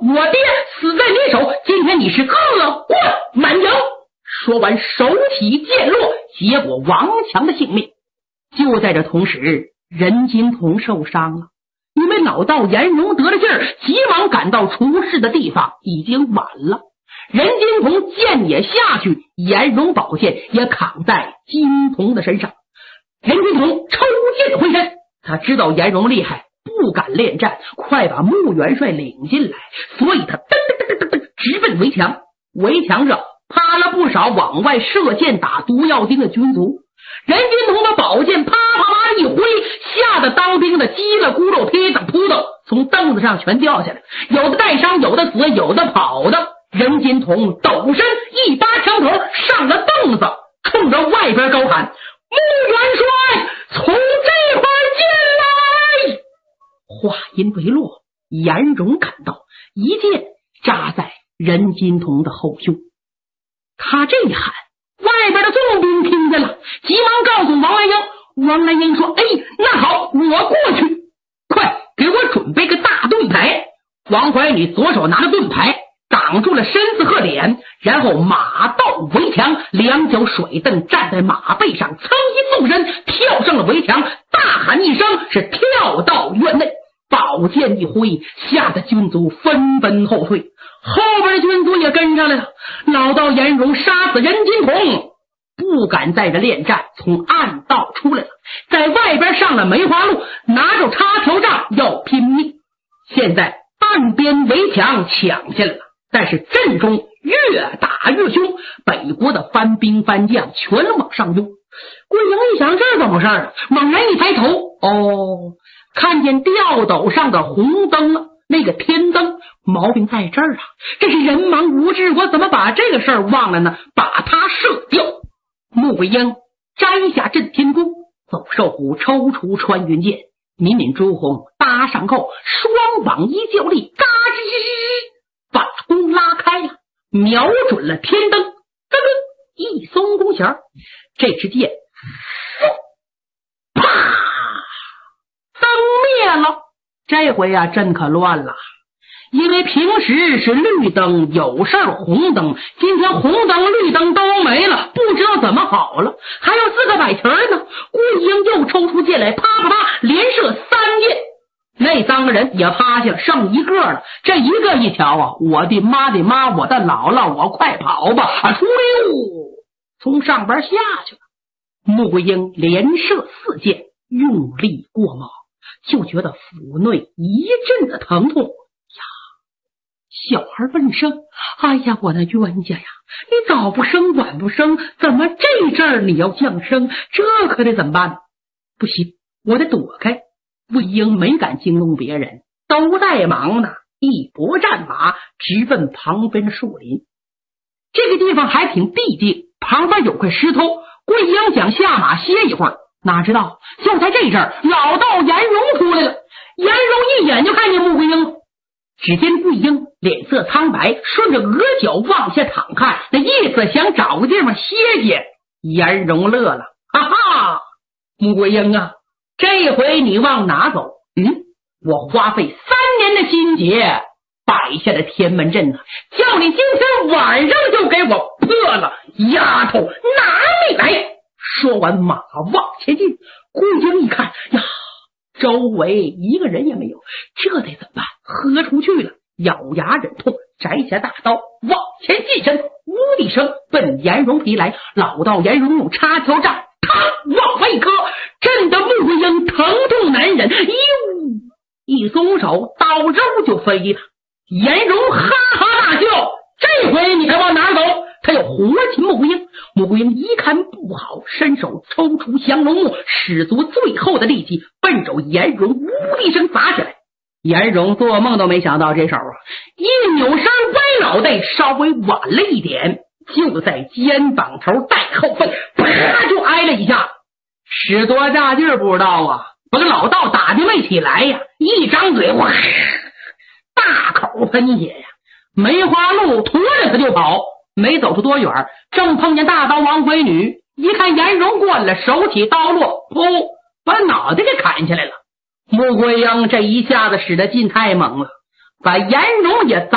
我爹死在你手，今天你是恶贯满盈。说完手起剑落，结果王强的性命。就在这同时，任金童受伤了，因为老道严荣得了劲儿，急忙赶到出事的地方，已经晚了。任金童剑也下去，严荣宝剑也扛在金童的身上。任金童抽剑回身，他知道严荣厉害，不敢恋战，快把穆元帅领进来，所以他噔噔噔噔噔直奔围墙。围墙上趴了不少往外射箭打毒药钉的军卒。任金童的宝剑啪啪啪一挥，吓得当兵的叽了咕噜噼里扑腾从凳子上全掉下来，有的带伤，有的死，有的跑的。任金童抖身一扒墙头上了凳子，冲着外边高喊：穆元帅从这块进来！话音未落，严荣赶到，一剑扎在任金童的后胸。他这一喊，外边的纵兵听见了，急忙告诉王兰英。王兰英说：哎，那好，我过去，快给我准备个大盾牌。王怀女左手拿着盾牌挡住了身子和脸，然后马到围墙，两脚甩蹬站在马背上，噌一纵身跳上了围墙，大喊一声，是跳到院内，宝剑一挥，吓得军卒纷纷后退。后边的军卒也跟上来了。老道严荣杀死任金童，不敢在这恋战，从暗道出来了，在外边上了梅花路，拿着插条杖要拼命。现在岸边围墙抢下来了，但是阵中越打越凶，北国的番兵番将全往上拥。桂英一想，这是怎么回事啊？猛然一抬头，看见吊斗上的红灯了，那个天灯，毛病在这儿啊！这是人忙无知，我怎么把这个事儿忘了呢？把它射掉。穆桂英摘下震天弓，走兽虎抽出穿云箭，敏敏朱红搭上后，双网一较力，嘎吱吱吱，把弓拉开了，瞄准了天灯，一松弓弦，这支箭啪，灯灭了。这回啊，阵可乱了，因为平时是绿灯有事儿红灯，今天红灯绿灯都没了，不知道怎么好了，还有4个摆旗呢。桂英又抽出箭来，啪啪啪连射3箭，那3个人也趴下了，剩1个了。这一个一瞧啊，我的妈的妈，我的姥姥，我快跑吧！出溜，从上边下去了。穆桂英连射4箭，用力过猛，就觉得腹内一阵的疼痛呀。小孩问声：哎呀，我的冤家呀，你早不生晚不生，怎么这阵儿你要降生？这可得怎么办？不行，我得躲开。魏婴没敢惊动别人，都在忙呢，一拨战马直奔旁边的树林。这个地方还挺僻静，旁边有块石头，桂英想下马歇一会儿，哪知道就在这阵儿，老道严荣出来了。严荣一眼就看见穆桂英，只见桂英脸色苍白，顺着额角往下躺看，那意思想找个地方歇歇。严荣乐了，哈哈，穆桂英啊，这回你往哪走？我花费3年的心血摆下了天门阵呢，叫你今天晚上就给我破了，丫头哪里来？说完马往前进，桂英一看呀，周围一个人也没有，这得怎么办？喝出去了，咬牙忍痛，摘下大刀往前近身，呜的一声奔严荣劈来。老道严荣用插条杖往外一磕，震得穆桂英疼痛难忍，一松手，刀肉就飞了。严荣哈哈大笑，这回你还往哪走？他要活擒穆桂英。穆桂英一看不好，伸手抽出降龙木，使足最后的力气奔着严荣呜的一声砸起来。严荣做梦都没想到这手啊，一扭身歪脑袋，稍微晚了一点，就在肩膀头带后背啪就挨了一下。使多大劲儿不知道啊，把个老道打的没起来呀，一张嘴哇，大口喷血呀。梅花鹿驮着他就跑，没走出多远，正碰见大刀王怀女，一看严荣过来了，手起刀落，噗，把脑袋给砍下来了。穆桂英这一下子使得劲太猛了，把严荣也砸